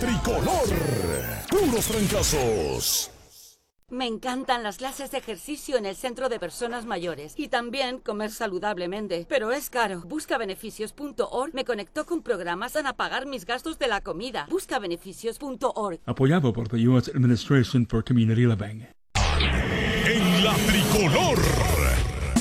tricolor. Puros trancazos. Me encantan las clases de ejercicio en el centro de personas mayores y también comer saludablemente, pero es caro. Buscabeneficios.org me conectó con programas para pagar mis gastos de la comida. Buscabeneficios.org. Apoyado por the U.S. Administration for Community Living. En la tricolor.